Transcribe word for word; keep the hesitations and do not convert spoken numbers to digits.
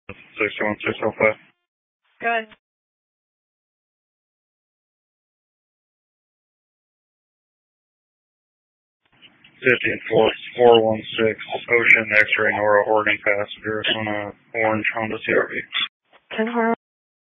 six two one six oh five. Go ahead. fifteen four four one six Ocean X-ray Nora Oregon passenger on a orange Honda C R V. ten Honda